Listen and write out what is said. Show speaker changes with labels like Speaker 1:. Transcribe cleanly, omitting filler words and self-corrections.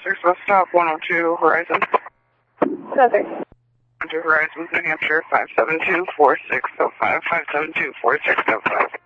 Speaker 1: 6 bus stop, 102 Horizon.
Speaker 2: Southern.
Speaker 1: 102 Horizon, New Hampshire, 572-4605, 572-4605.